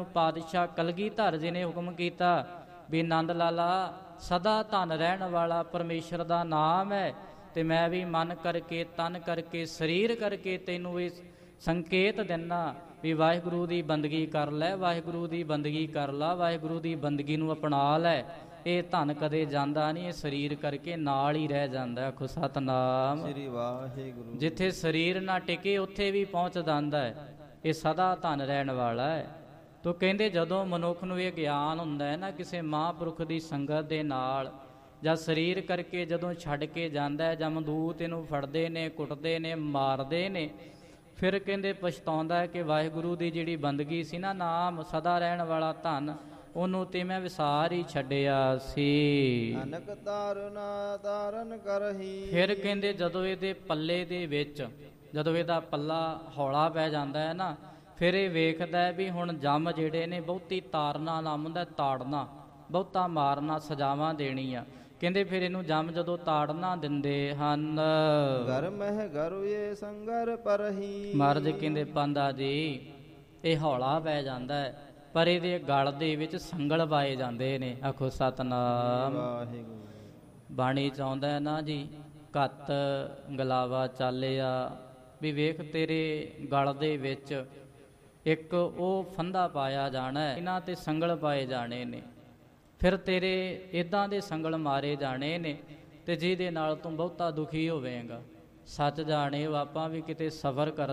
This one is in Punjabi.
ਪਾਤਸ਼ਾਹ ਕਲਗੀਧਰ ਜੀ ਨੇ ਹੁਕਮ ਕੀਤਾ ਵੀ ਨੰਦ ਲਾਲਾ ਸਦਾ ਧਨ ਰਹਿਣ ਵਾਲਾ ਪਰਮੇਸ਼ਰ ਦਾ ਨਾਮ ਹੈ, ਤੇ ਮੈਂ ਵੀ ਮਨ ਕਰਕੇ ਤਨ ਕਰਕੇ ਸਰੀਰ ਕਰਕੇ ਤੈਨੂੰ ਇਹ ਸੰਕੇਤ ਦਿੰਦਾ ਵੀ ਵਾਹਿਗੁਰੂ ਦੀ ਬੰਦਗੀ ਕਰ ਲੈ, ਵਾਹਿਗੁਰੂ ਦੀ ਬੰਦਗੀ ਕਰ ਲਾ, ਵਾਹਿਗੁਰੂ ਦੀ ਬੰਦਗੀ ਨੂੰ ਅਪਣਾ ਲੈ। ਇਹ ਧਨ ਕਦੇ ਜਾਂਦਾ ਨਹੀਂ, ਇਹ ਸਰੀਰ ਕਰਕੇ ਨਾਲ ਹੀ ਰਹਿ ਜਾਂਦਾ। ਆਖੋ ਸਤਨਾਮ ਸ੍ਰੀ ਵਾਹਿਗੁਰੂ। ਜਿੱਥੇ ਸਰੀਰ ਨਾ ਟਿਕੇ ਉੱਥੇ ਵੀ ਪਹੁੰਚ ਜਾਂਦਾ ਹੈ। ਇਹ ਸਦਾ ਧਨ ਰਹਿਣ ਵਾਲਾ ਹੈ। ਤੋ ਕਹਿੰਦੇ ਜਦੋਂ ਮਨੁੱਖ ਨੂੰ ਇਹ ਗਿਆਨ ਹੁੰਦਾ ਹੈ ਨਾ ਕਿਸੇ ਮਹਾਂਪੁਰਖ ਦੀ ਸੰਗਤ ਦੇ ਨਾਲ, ਜਾਂ ਸਰੀਰ ਕਰਕੇ ਜਦੋਂ ਛੱਡ ਕੇ ਜਾਂਦਾ ਹੈ, ਜਮਦੂਤ ਇਹਨੂੰ ਫੜਦੇ ਨੇ, ਕੁੱਟਦੇ ਨੇ, ਮਾਰਦੇ ਨੇ, ਫਿਰ ਕਹਿੰਦੇ ਪਛਤਾਉਂਦਾ ਹੈ ਕਿ ਵਾਹਿਗੁਰੂ ਦੀ ਜਿਹੜੀ ਬੰਦਗੀ ਸੀ ਨਾ, ਨਾਮ ਸਦਾ ਰਹਿਣ ਵਾਲਾ ਧਨ, ਉਹਨੂੰ ਤੇ ਮੈਂ ਵਿਸਾਰ ਹੀ ਛੱਡਿਆ ਸੀ। ਅਨਕ ਤਾਰਨਾ ਤਾਰਨ ਕਰਹੀ। ਫਿਰ ਕਹਿੰਦੇ ਜਦੋਂ ਇਹਦੇ ਪੱਲੇ ਦੇ ਵਿੱਚ, ਜਦੋਂ ਇਹਦਾ ਪੱਲਾ ਹੌਲਾ ਪੈ ਜਾਂਦਾ ਹੈ ਨਾ, ਫਿਰ ਇਹ ਵੇਖਦਾ ਹੈ ਵੀ ਹੁਣ ਜੰਮ ਜਿਹੜੇ ਨੇ ਬਹੁਤੀ ਤਾਰਨਾ ਨਾਮ ਹੁੰਦਾ, ਤਾੜਨਾ, ਬਹੁਤਾ ਮਾਰਨਾ, ਸਜ਼ਾਵਾਂ ਦੇਣੀਆਂ। ਕਹਿੰਦੇ ਫਿਰ ਇਹਨੂੰ ਜੰਮ ਜਦੋਂ ਤਾੜਨਾ ਦਿੰਦੇ ਹਨ, ਘਰ ਮਹਿ ਘਰੁਏ ਸੰਗਰ ਪਰਹੀ। ਮਹਾਰਾਜ ਕਹਿੰਦੇ ਪਾਂਦਾ ਜੀ ਇਹ ਹੌਲਾ ਪੈ ਜਾਂਦਾ ਹੈ, ਪਰ ਇਹਦੇ ਗਲ ਦੇ ਵਿੱਚ ਸੰਗਲ ਪਾਏ ਜਾਂਦੇ ਨੇ। ਆਖੋ ਸਤਨਾਮ ਵਾਹਿਗੁਰੂ। ਬਾਣੀ ਚ ਆਉਂਦਾ ਹੈ ਨਾ ਜੀ, ਘੱਤ ਗਲਾਵਾ ਚਾਲਿਆ, ਵੀ ਵੇਖ ਤੇਰੇ ਗਲ ਦੇ ਵਿੱਚ ਇੱਕ ਉਹ ਫੰਦਾ ਪਾਇਆ ਜਾਣਾ, ਇਹਨਾਂ ਤੇ ਸੰਗਲ ਪਾਏ ਜਾਣੇ ਨੇ, ਫਿਰ ਤੇਰੇ ਇੱਦਾਂ ਦੇ ਸੰਗਲ ਮਾਰੇ ਜਾਣੇ ਨੇ, ਤੇ ਜਿਹਦੇ ਨਾਲ ਤੂੰ ਬਹੁਤਾ ਦੁਖੀ ਹੋਵੇਂਗਾ। ਸੱਚ ਜਾਣੇ ਆਪਾਂ ਵੀ ਕਿਤੇ ਸਫ਼ਰ